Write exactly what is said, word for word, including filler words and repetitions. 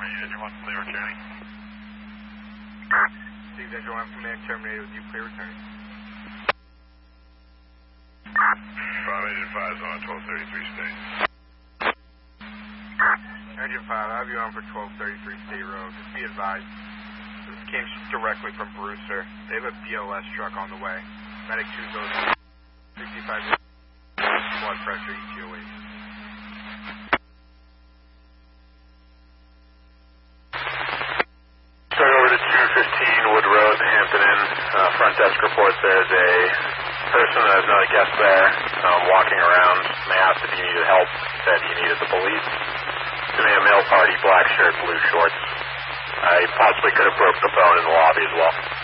Engine one, clear returning. Steve, Engine one, command terminated with you, clear returning. five, Engine five is on twelve thirty-three state. Engine five, I have you on for twelve thirty-three State Road. Just be advised, this came directly from Brewster. They have a B L S truck on the way. Medic two goes sixty-five blood pressure, E T O eight. Start over to two fifteen Wood Road, Hampton Inn. Uh, front desk reports there's a person that is not a guest there, um, walking around. They asked if he needed help, said he needed the police. To me, a male party, black shirt, blue shorts. I possibly could have broke the phone in the lobby as well.